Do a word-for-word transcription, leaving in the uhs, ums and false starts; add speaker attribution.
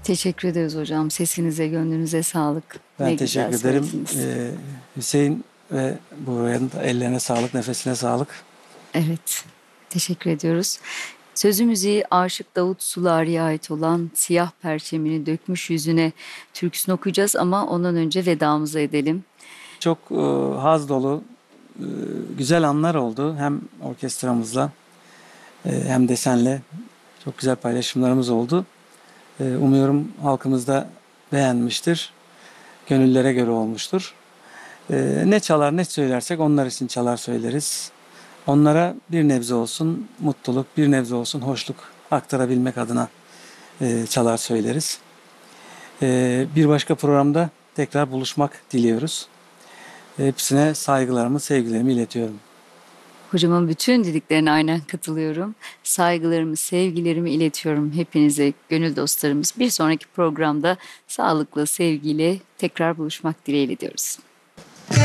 Speaker 1: Teşekkür ederiz hocam. Sesinize, gönlünüze sağlık. Ne
Speaker 2: Ben
Speaker 1: güzel
Speaker 2: teşekkür ederim.
Speaker 1: söylediniz.
Speaker 2: Ee, Hüseyin ve Buğra'nın da ellerine sağlık, nefesine sağlık.
Speaker 1: Evet, teşekkür ediyoruz. Sözü müziği Aşık Davut Sulari'ye ait olan Siyah Perçemini Dökmüş Yüzüne türküsünü okuyacağız ama ondan önce vedamızı edelim.
Speaker 2: Çok e, haz dolu, e, güzel anlar oldu. Hem orkestramızla e, hem de senle çok güzel paylaşımlarımız oldu. E, umuyorum halkımız da beğenmiştir. Gönüllere göre olmuştur. E, ne çalar ne söylersek onlar için çalar söyleriz. Onlara bir nebze olsun mutluluk, bir nebze olsun hoşluk aktarabilmek adına e, çalar söyleriz. E, bir başka programda tekrar buluşmak diliyoruz. Hepsine saygılarımı, sevgilerimi iletiyorum.
Speaker 1: Hocamın bütün dediklerine aynen katılıyorum. Saygılarımı, sevgilerimi iletiyorum hepinize, gönül dostlarımız. Bir sonraki programda sağlıklı, sevgiyle tekrar buluşmak dileğiyle diyoruz.